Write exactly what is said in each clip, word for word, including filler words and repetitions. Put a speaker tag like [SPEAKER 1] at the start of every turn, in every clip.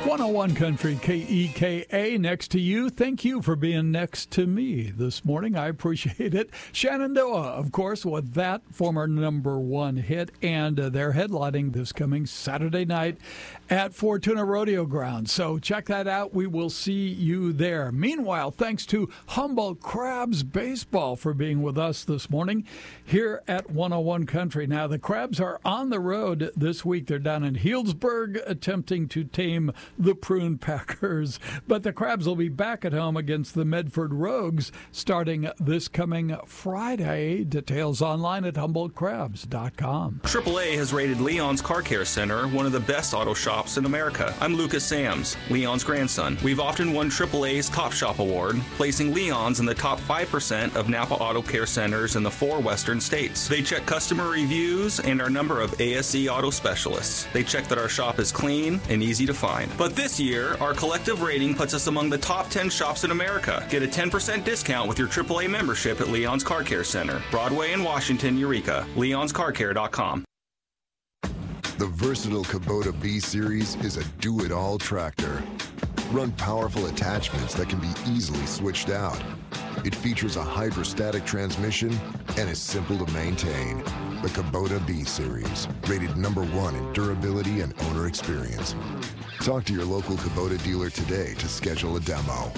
[SPEAKER 1] one oh one Country, K E K A, next to you. Thank you for being next to me this morning. I appreciate it. Shenandoah, of course, with that former number one hit, and uh, they're headlining this coming Saturday night at Fortuna Rodeo Ground. So check that out. We will see you there. Meanwhile, thanks to Humboldt Crabs Baseball for being with us this morning here at one oh one Country. Now, the Crabs are on the road this week. They're down in Healdsburg attempting to tame the Prune Packers. But the Crabs will be back at home against the Medford Rogues starting this coming Friday. Details online at humboldt crabs dot com.
[SPEAKER 2] triple A has rated Leon's Car Care Center one of the best auto shops in America. I'm Lucas Sams, Leon's grandson. We've often won triple A's Top Shop Award, placing Leon's in the top five percent of Napa Auto Care Centers in the four western states. They check customer reviews and our number of A S E auto specialists. They check that our shop is clean and easy to find. But this year, our collective rating puts us among the top ten shops in America. Get a ten percent discount with your triple A membership at Leon's Car Care Center, Broadway in Washington, Eureka. leons car care dot com.
[SPEAKER 3] The versatile Kubota B-Series is a do-it-all tractor. Run powerful attachments that can be easily switched out. It features a hydrostatic transmission and is simple to maintain. The Kubota B-Series, rated number one in durability and owner experience. Talk to your local Kubota dealer today to schedule a demo.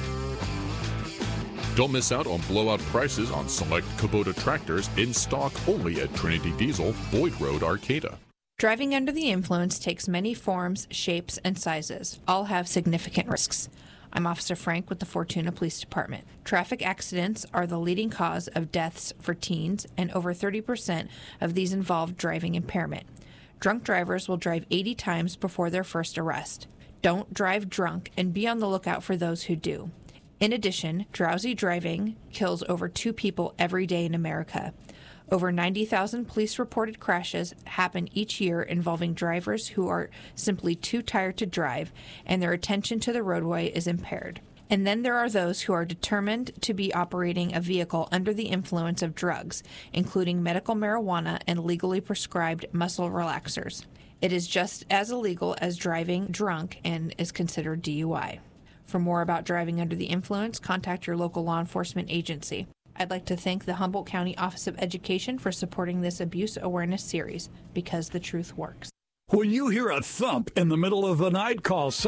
[SPEAKER 4] Don't miss out on blowout prices on select Kubota tractors in stock only at Trinity Diesel, Boyd Road, Arcata.
[SPEAKER 5] Driving under the influence takes many forms, shapes, and sizes. All have significant risks. I'm Officer Frank with the Fortuna Police Department. Traffic accidents are the leading cause of deaths for teens, and over thirty percent of these involve driving impairment. Drunk drivers will drive eighty times before their first arrest. Don't drive drunk, and be on the lookout for those who do. In addition, drowsy driving kills over two people every day in America. Over ninety thousand police-reported crashes happen each year involving drivers who are simply too tired to drive and their attention to the roadway is impaired. And then there are those who are determined to be operating a vehicle under the influence of drugs, including medical marijuana and legally prescribed muscle relaxers. It is just as illegal as driving drunk and is considered D U I. For more about driving under the influence, contact your local law enforcement agency. I'd like to thank the Humboldt County Office of Education for supporting this abuse awareness series, because the truth works.
[SPEAKER 1] When you hear a thump in the middle of the night, call